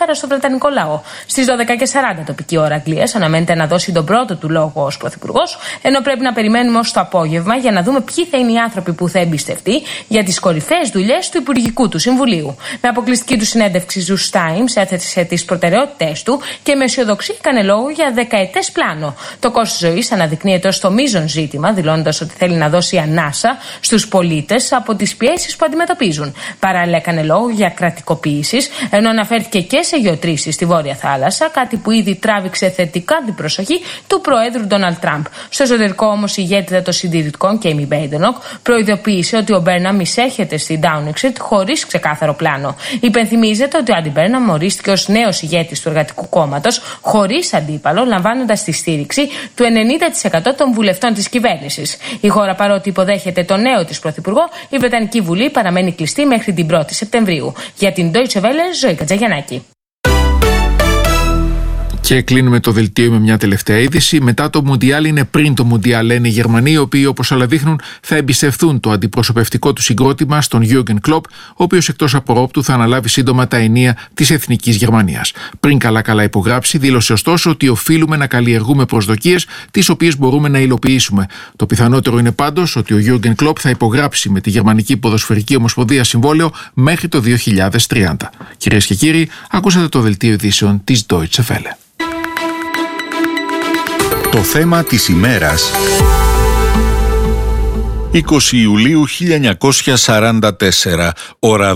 χάρα στο βρετανικό λαό. Στις 12:40 τοπική ώρα Αγγλίας αναμένεται να δώσει τον πρώτο του λόγο ως πρωθυπουργός, ενώ πρέπει να περιμένουμε ως το απόγευμα για να δούμε ποιοι θα είναι οι άνθρωποι που θα εμπιστευτεί για τις κορυφαίες δουλειές του Υπουργικού του Συμβουλίου. Με αποκλειστική του συνέντευξη στους Times έθεσε τις προτεραιότητές του και με αισιοδοξία έκανε λόγο για δεκαετές πλάνο. Το κόστος ζωής αναδεικνύεται ως το μείζον ζήτημα, δηλώνοντας ότι θέλει να δώσει ανάσα στους πολίτες από τις πιέσεις που αντιμετωπίζουν. Παράλληλα, έκανε λόγο για κρατικοποίησεις, ενώ αναφέρθηκε και σε γεωτρήσεις στη Βόρεια Θάλασσα, κάτι που ήδη τράβηξε θετικά την προσοχή του Προέδρου Ντόναλντ Τραμπ. Στο εσωτερικό όμως, η ηγέτηδα των συντηρητικών, Κέιμι Μπέιντενοκ, προειδοποίησε ότι ο Μπέρναμ εισέρχεται στη Downing Street χωρίς ξεκάθαρο πλάνο. Υπενθυμίζεται ότι ο Άντι Μπέρναμ ορίστηκε ως νέος ηγέτης του Εργατικού Κόμματος, χωρίς αντίπαλο, λαμβάνοντας τη στήριξη του 90% των βουλευτών της κυβέρνησης. Η χώρα, παρότι υποδέχεται τον νέο της πρωθυπουργό, η Βρετανική Βουλή παραμένει κλειστή μέχρι την 1η Σεπτεμβρίου. Για την Deutsche Welle, Ζωή Κατζαγιαννάκη. Και κλείνουμε το δελτίο με μια τελευταία είδηση. Μετά το Μουντιάλ είναι πριν το Μουντιάλ, λένε οι Γερμανοί, οι οποίοι όπως όλα δείχνουν θα εμπιστευτούν το αντιπροσωπευτικό του συγκρότημα στον Γιούργεν Κλοπ, ο οποίος εκτός απορρόπτου θα αναλάβει σύντομα τα ενία της Εθνικής Γερμανίας. Πριν καλά υπογράψει, δήλωσε ωστόσο ότι οφείλουμε να καλλιεργούμε προσδοκίες, τις οποίες μπορούμε να υλοποιήσουμε. Το πιθανότερο είναι πάντως ότι ο Γιούργεν Κλοπ θα υπογράψει με τη Γερμανική Ποδοσφαιρική Ομοσπονδία συμβόλαιο μέχρι το 2030. Κυρίες και κύριοι, ακούσατε το δελτίο ειδήσεων της Deutsche Welle. Το θέμα της ημέρας. 20 Ιουλίου 1944, ώρα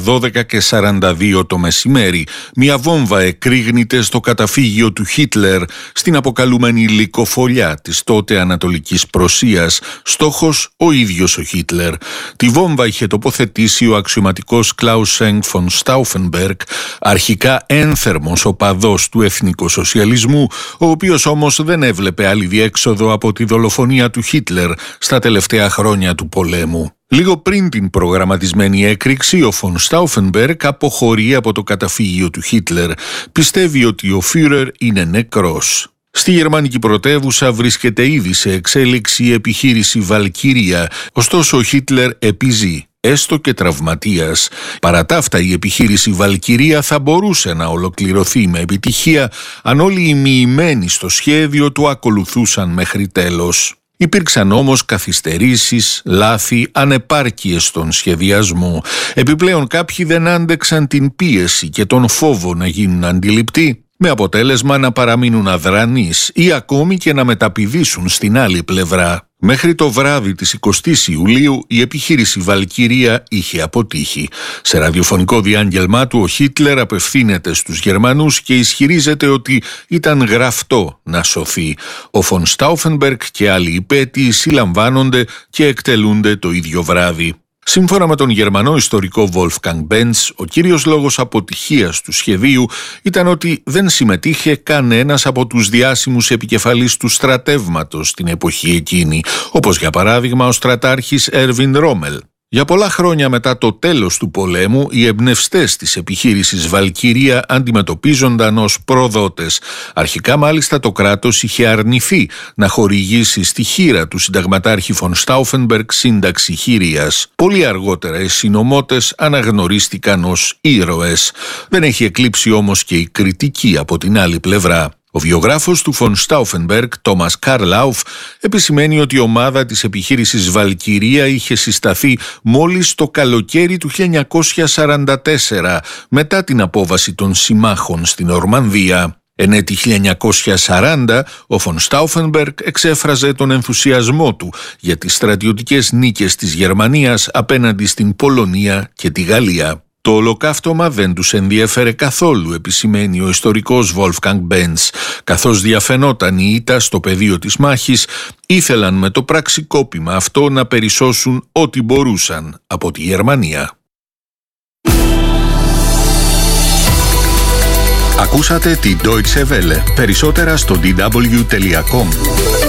12:42 το μεσημέρι, μια βόμβα εκρήγνεται στο καταφύγιο του Χίτλερ στην αποκαλούμενη Λυκοφωλιά της τότε Ανατολικής Πρωσίας, στόχος ο ίδιος ο Χίτλερ. Τη βόμβα είχε τοποθετήσει ο αξιωματικός Κλάους φον Στάουφενμπεργκ, αρχικά ένθερμος οπαδός του εθνικοσοσιαλισμού, ο οποίος όμως δεν έβλεπε άλλη διέξοδο από τη δολοφονία του Χίτλερ στα τελευταία χρόνια του πολέμου. Λίγο πριν την προγραμματισμένη έκρηξη, ο φον Στάουφενμπεργκ αποχωρεί από το καταφύγιο του Χίτλερ. Πιστεύει ότι ο Φιούρερ είναι νεκρός. Στη γερμανική πρωτεύουσα βρίσκεται ήδη σε εξέλιξη η επιχείρηση Βαλκύρια, ωστόσο ο Χίτλερ επιζεί, έστω και τραυματίας. Παρά τα αυτά, η επιχείρηση Βαλκυρία θα μπορούσε να ολοκληρωθεί με επιτυχία αν όλοι οι μοιημένοι στο σχέδιο του ακολουθούσαν μέχρι τέλος. Υπήρξαν όμως καθυστερήσεις, λάθη, ανεπάρκειες στον σχεδιασμό. Επιπλέον κάποιοι δεν άντεξαν την πίεση και τον φόβο να γίνουν αντιληπτοί, με αποτέλεσμα να παραμείνουν αδρανείς ή ακόμη και να μεταπηδήσουν στην άλλη πλευρά. Μέχρι το βράδυ της 20ης Ιουλίου η επιχείρηση Βαλκύρια είχε αποτύχει. Σε ραδιοφωνικό διάγγελμά του ο Χίτλερ απευθύνεται στους Γερμανούς και ισχυρίζεται ότι ήταν γραφτό να σωθεί. Ο φον Στάουφενμπεργκ και άλλοι υπέτειοι συλλαμβάνονται και εκτελούνται το ίδιο βράδυ. Σύμφωνα με τον Γερμανό ιστορικό Wolfgang Benz, ο κύριος λόγος αποτυχίας του σχεδίου ήταν ότι δεν συμμετείχε κανένας από τους διάσημους επικεφαλείς του στρατεύματος την εποχή εκείνη, όπως για παράδειγμα ο στρατάρχης Έρβιν Ρόμελ. Για πολλά χρόνια μετά το τέλος του πολέμου, οι εμπνευστές της επιχείρησης Βαλκύρια αντιμετωπίζονταν ως προδότες. Αρχικά μάλιστα το κράτος είχε αρνηθεί να χορηγήσει στη χείρα του συνταγματάρχη φον Στάουφενμπεργκ σύνταξη χείριας. Πολύ αργότερα οι συνωμότες αναγνωρίστηκαν ως ήρωες. Δεν έχει εκλείψει όμως και η κριτική από την άλλη πλευρά. Ο βιογράφος του φον Στάουφενμπεργκ, Τόμας Καρλάουφ, επισημαίνει ότι η ομάδα της επιχείρησης Βαλκυρία είχε συσταθεί μόλις το καλοκαίρι του 1944, μετά την απόβαση των συμμάχων στην Ορμανδία. Εν έτη 1940, ο φον Στάουφενμπεργκ εξέφραζε τον ενθουσιασμό του για τις στρατιωτικές νίκες της Γερμανίας απέναντι στην Πολωνία και τη Γαλλία. Το ολοκαύτωμα δεν τους ενδιέφερε καθόλου, επισημαίνει ο ιστορικός Wolfgang Benz. Καθώς διαφαινόταν η ήττα στο πεδίο της μάχης, ήθελαν με το πραξικόπημα αυτό να περισσώσουν ό,τι μπορούσαν από τη Γερμανία. Ακούσατε τη Deutsche Welle. Περισσότερα στο dw.com.